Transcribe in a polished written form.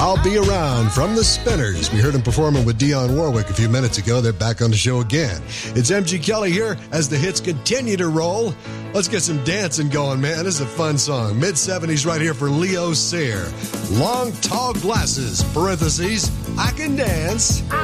I'll Be Around from the Spinners. We heard them performing with Dionne Warwick a few minutes ago. They're back on the show again. It's MG Kelly here as the hits continue to roll. Let's get some dancing going, man. This is a fun song. Mid-70s right here for Leo Sayer. Long, tall glasses, parentheses, I can dance.